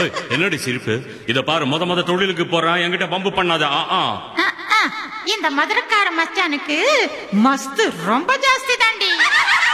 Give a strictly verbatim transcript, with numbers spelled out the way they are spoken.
ஏய், என்னடி சிரிப்பு? இத பாரு, முத முத தொழிலுக்கு போறான், என்கிட்ட பம்பு பண்ணாத. ஆ, ஆ. இந்த மதுரக்கார மச்சானுக்கு மஸ்து ரொம்ப ஜாஸ்தி.